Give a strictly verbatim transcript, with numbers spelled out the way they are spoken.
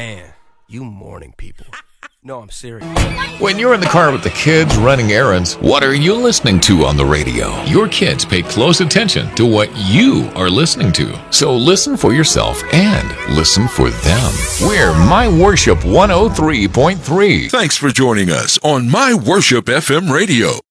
Man, you morning people. No, I'm serious. When you're in the car with the kids running errands, what are you listening to on the radio? Your kids pay close attention to what you are listening to. So listen for yourself and listen for them. We're My Worship one oh three point three. Thanks for joining us on My Worship F M Radio.